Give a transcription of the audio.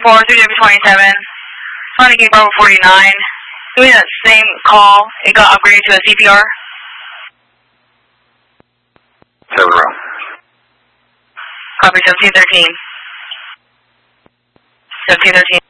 3W27. Sonic Gate Bravo 49. Doing that same call, it got upgraded to a CPR. 7 row. Copy 1713. 1713.